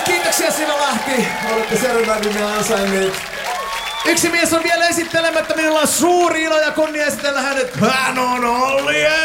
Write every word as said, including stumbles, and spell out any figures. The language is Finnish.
Hei, kiitoksia Simo Lahti. Olette Serenadin ansainneet. Yksi mies on vielä esittelemättä. Minulla on suuri ilo ja kunnia esitellä hänet. Hän on Olli